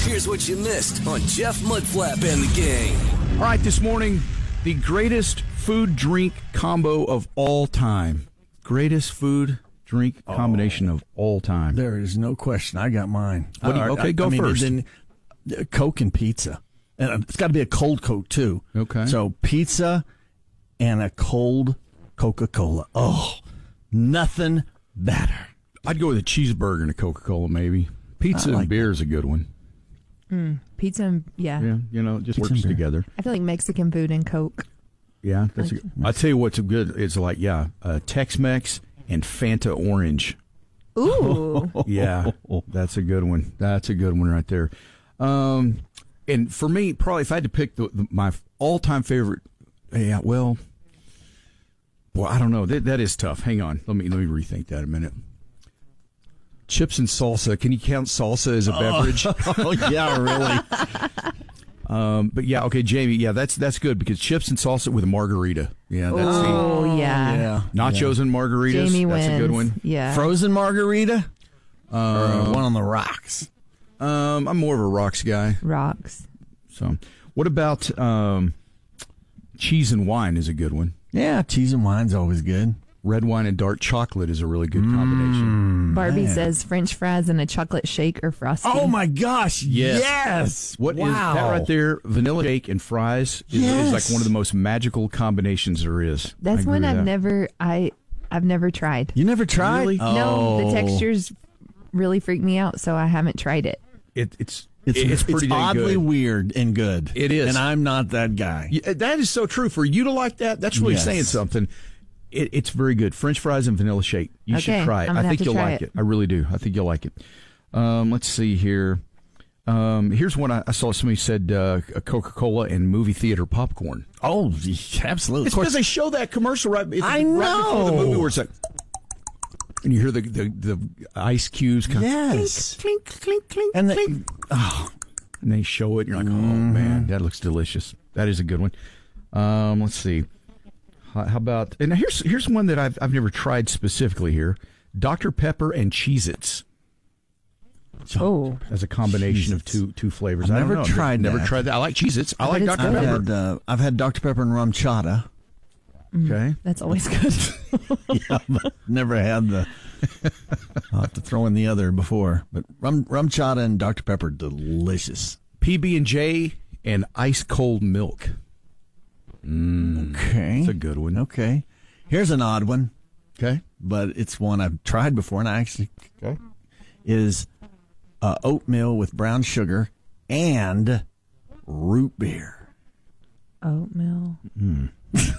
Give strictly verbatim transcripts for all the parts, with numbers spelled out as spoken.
Here's what you missed on Jeff Mudflap and the Gang. All right, this morning, the greatest food-drink combo of all time. Greatest food-drink combination oh, of all time. There is no question. I got mine. What do you, okay, go I mean, first. Then, uh, Coke and pizza. And it's got to be a cold Coke, too. Okay. So pizza and a cold Coca-Cola. Oh, nothing better. I'd go with a cheeseburger and a Coca-Cola, maybe. Pizza like and beer that. is a good one. Mm, pizza and, yeah. Yeah, you know, it just pizza works together. I feel like Mexican food and Coke. Yeah, that's like, a, I'll tell you what's a good, it's like, yeah, uh, Tex-Mex and Fanta Orange. Ooh. Yeah, that's a good one. That's a good one right there. Um, and for me, probably if I had to pick the, the, my all-time favorite, yeah, well, boy, I don't know. That, that is tough. Hang on. Let me let me rethink that a minute. Chips and salsa. Can you count salsa as a beverage? Oh, yeah, really. um, but yeah, okay, Jamie. Yeah, that's that's good because chips and salsa with a margarita. Yeah, that's oh the, yeah. yeah, nachos yeah. and margaritas. Jamie that's wins. a good one. Yeah, frozen margarita uh, or one on the rocks. Um, I'm more of a rocks guy. Rocks. So, what about um, cheese and wine? Is a good one. Yeah, cheese and wine's always good. Red wine and dark chocolate is a really good combination. Mm, Barbie man. says French fries and a chocolate shake or frosting. Oh my gosh! Yes. Yes. What wow. is that right there? Vanilla shake and fries is, yes. is like one of the most magical combinations there is. That's one I've that. never I I've never tried. You never tried? Really? Oh. No, the textures really freak me out, so I haven't tried it. It, it's It's, it's pretty it's dang oddly good. weird and good. It is, and I'm not that guy. Yeah, that is so true. For you to like that, that's really Yes. saying something. It, it's very good. French fries and vanilla shake. You Okay, should try it. I'm gonna I think have to you'll try like it. it. I really do. I think you'll like it. Um, let's see here. Um, here's one I, I saw. Somebody said uh, Coca-Cola and movie theater popcorn. Oh, absolutely. It's because they show that commercial right. It's I right know. before the movie where it's like, and you hear the the, the ice cubes kind Yes. of clink, clink, clink, clink, And clink. they, oh, And they show it, and you're like, oh, mm-hmm. man, that looks delicious. That is a good one. Um, let's see. How, how about, and here's here's one that I've I've never tried specifically here. Doctor Pepper and Cheez-Its. Oh. As a combination Cheez-Its. of two two flavors. I've I don't never know. tried Never that. tried that. I like Cheez-Its. I, I like bet it's Doctor I've Pepper. had uh, I've had Doctor Pepper and rum chata. Okay. That's always good. Yeah, but never had the. I'll have to throw in the other before, but rum rum chata and Doctor Pepper, delicious. P B and J and ice cold milk. Mm, Okay, that's a good one. Okay, here's an odd one. Okay. But it's one I've tried before, and I actually Okay. is uh, oatmeal with brown sugar and root beer. Oatmeal. Mm.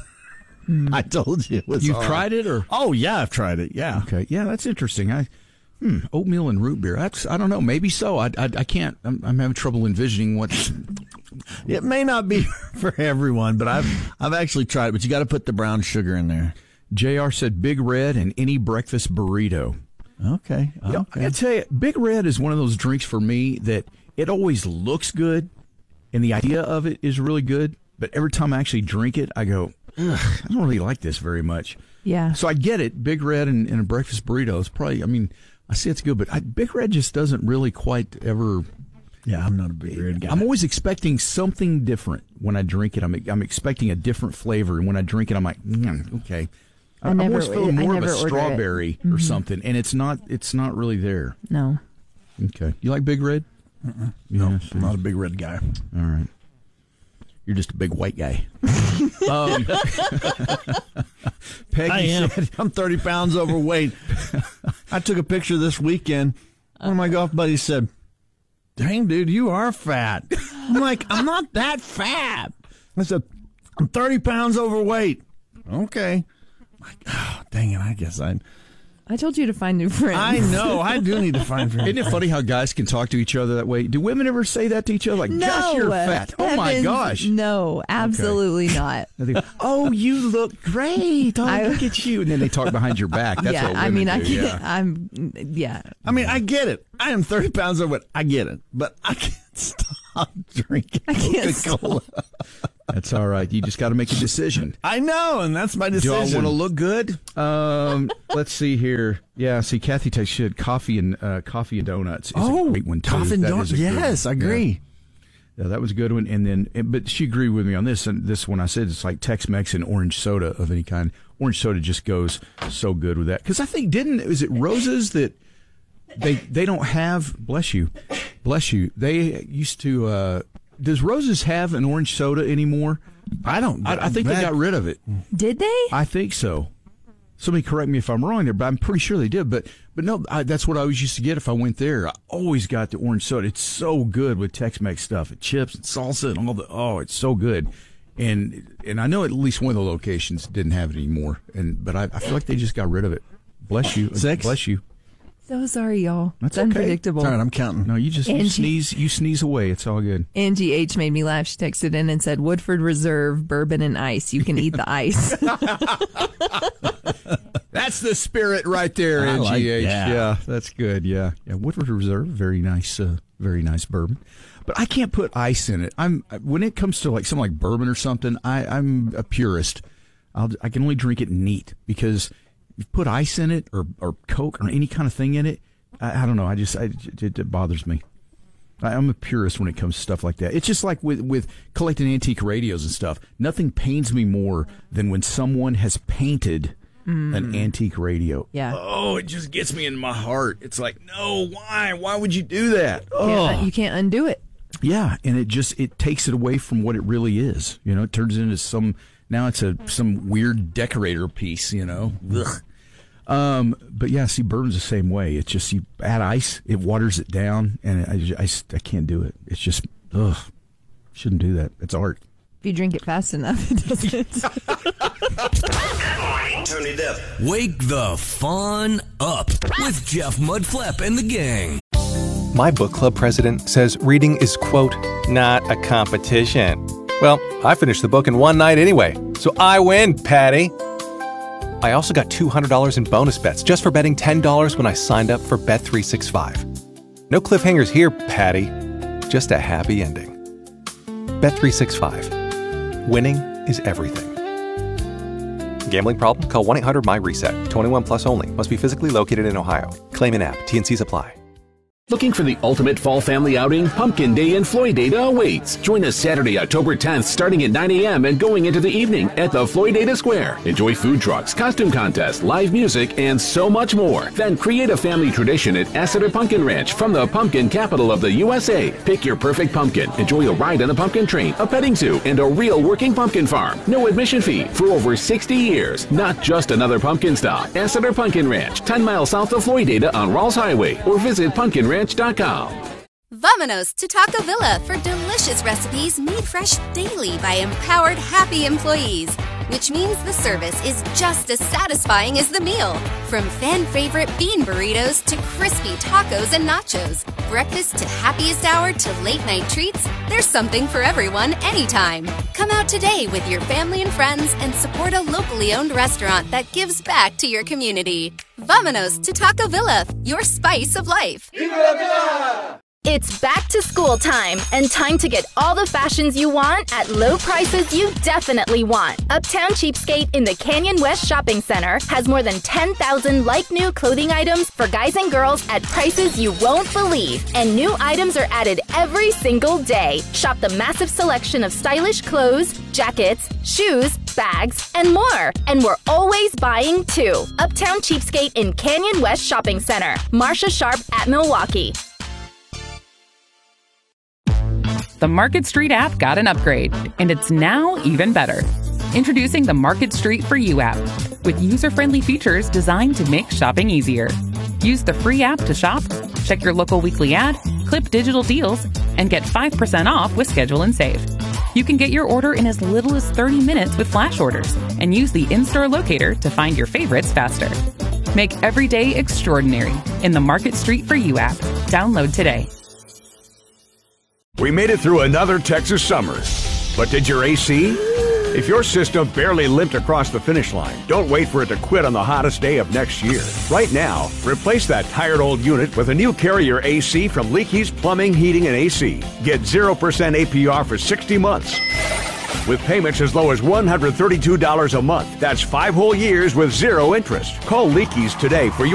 I told you it was. You've odd. tried it, or Oh yeah, I've tried it. Yeah. okay, yeah, that's interesting. I hmm, oatmeal and root beer. That's I don't know. Maybe so. I I, I can't. I'm, I'm having trouble envisioning what. It may not be for everyone, but I've I've actually tried it. But you got to put the brown sugar in there. J R said Big Red and any breakfast burrito. Okay. You know, okay. I gotta tell you, Big Red is one of those drinks for me that it always looks good, and the idea of it is really good. But every time I actually drink it, I go, ugh, I don't really like this very much. Yeah. So I get it. Big Red and, and a breakfast burrito is probably, I mean, I see it's good, but I, Big Red just doesn't really quite ever. Yeah, I'm not a Big Red guy. I'm always expecting something different when I drink it. I'm I'm expecting a different flavor, and when I drink it, I'm like, mm, okay. I I'm never- always feeling I more of never a order it. strawberry or something, and it's not. It's not really there. No. Okay, you like Big Red? no, Yeah, I'm not a Big Red guy. All right. You're just a big white guy. um, Peggy I am. said, I'm thirty pounds overweight. I took a picture this weekend. One of my golf buddies said, "Dang, dude, you are fat." I'm like, I'm not that fat. I said, I'm thirty pounds overweight. Okay. I'm like, oh, dang it, I guess I. I told you to find new friends. I know. I do need to find friends. Isn't it funny how guys can talk to each other that way? Do women ever say that to each other? Like, No. gosh, you're fat. Oh, my Heavens, gosh. No, absolutely not. They go, oh, you look great. Oh, I- look at you. And then they talk behind your back. That's yeah, what I women mean, do. I can't. Yeah. I'm. Yeah. I mean, I get it. I am thirty pounds overweight. I get it. But I can't stop drinking I can't Coca-Cola. That's all right. You just got to make a decision. I know, and that's my decision. Do I want to look good? Um, let's see here. Yeah, see, Kathy takes shit. Coffee and uh, coffee and donuts is oh, a great one too. Coffee and That donuts. is a good Yes, one. I agree. Yeah. yeah, that was a good one. And then, and, but she agreed with me on this. And this one I said it's like Tex-Mex and orange soda of any kind. Orange soda just goes so good with that. Because I think didn't is it Roses that they they don't have? Bless you, bless you. They used to. Uh, does Roses have an orange soda anymore? I don't. I, I think that, they got rid of it. Did they? I think so. Somebody correct me if I'm wrong there, but I'm pretty sure they did. But but no, I, that's what I always used to get if I went there. I always got the orange soda. It's so good with Tex-Mex stuff, and chips and salsa and all the. Oh, it's so good. And and I know at least one of the locations didn't have it anymore. And but I, I feel like they just got rid of it. Bless you. Six? Bless you. So sorry, y'all. That's it's okay. unpredictable. All right, I'm counting. No, you just you Angie. sneeze. You sneeze away. It's all good. Angie H made me laugh. She texted in and said, Woodford Reserve, bourbon and ice. You can eat the ice. That's the spirit right there, I N like G H. that. Yeah, that's good. Yeah, yeah. Woodford Reserve, very nice, uh, very nice bourbon. But I can't put ice in it. I'm when it comes to like something like bourbon or something. I, I'm a purist. I'll, I can only drink it neat because if you put ice in it or or Coke or any kind of thing in it, I, I don't know. I just I, it, it bothers me. I, I'm a purist when it comes to stuff like that. It's just like with with collecting antique radios and stuff. Nothing pains me more than when someone has painted an antique radio. Yeah. Oh, it just gets me in my heart. It's like, no, why? Why would you do that? Can't- Oh, you can't undo it. yeah, and it just it takes it away from what it really is. You know, it turns into some now it's a some weird decorator piece. You know. Ugh. Um, but yeah, see, bourbon's the same way. It's just you add ice, it waters it down, and I just, I, just- I can't do it. It's just ugh, shouldn't do that. It's art. If you drink it fast enough, it doesn't. Turn it up. Wake the fun up with Jeff Mudflap and the gang. My book club president says reading is, quote, not a competition. Well, I finished the book in one night anyway, so I win, Patty. I also got two hundred dollars in bonus bets just for betting ten dollars when I signed up for Bet three sixty-five. No cliffhangers here, Patty. Just a happy ending. Bet three sixty-five. Winning is everything. Gambling problem? Call one eight hundred M Y reset. twenty-one plus only. Must be physically located in Ohio. Claim in app. T and Cs apply. Looking for the ultimate fall family outing? Pumpkin Day in Floydada awaits. Join us Saturday, October tenth, starting at nine a.m. and going into the evening at the Floydada Square. Enjoy food trucks, costume contests, live music, and so much more. Then create a family tradition at Assiter Pumpkin Ranch from the pumpkin capital of the U S A. Pick your perfect pumpkin. Enjoy a ride on a pumpkin train, a petting zoo, and a real working pumpkin farm. No admission fee for over sixty years. Not just another pumpkin stop. Assiter Pumpkin Ranch, ten miles south of Floydada on Rawls Highway, or visit pumpkin ranch dot com. Vamonos to Taco Villa for delicious recipes made fresh daily by empowered, happy employees, which means the service is just as satisfying as the meal. From fan-favorite bean burritos to crispy tacos and nachos, breakfast to happiest hour to late-night treats, there's something for everyone anytime. Come out today with your family and friends and support a locally owned restaurant that gives back to your community. Vamonos to Taco Villa, your spice of life. It's back to school time and time to get all the fashions you want at low prices you definitely want. Uptown Cheapskate in the Canyon West Shopping Center has more than ten thousand like-new clothing items for guys and girls at prices you won't believe. And new items are added every single day. Shop the massive selection of stylish clothes, jackets, shoes, bags, and more. And we're always buying too. Uptown Cheapskate in Canyon West Shopping Center. Marsha Sharp at Milwaukee. The Market Street app got an upgrade, and it's now even better. Introducing the Market Street For You app, with user-friendly features designed to make shopping easier. Use the free app to shop, check your local weekly ad, clip digital deals, and get five percent off with Schedule and Save. You can get your order in as little as thirty minutes with flash orders, and use the in-store locator to find your favorites faster. Make every day extraordinary in the Market Street For You app. Download today. We made it through another Texas summer. But did your A C? If your system barely limped across the finish line, don't wait for it to quit on the hottest day of next year. Right now, replace that tired old unit with a new Carrier A C from Leakey's Plumbing, Heating, and A C. Get zero percent A P R for sixty months. with payments as low as one hundred thirty-two dollars a month. That's five whole years with zero interest. Call Leakey's today for your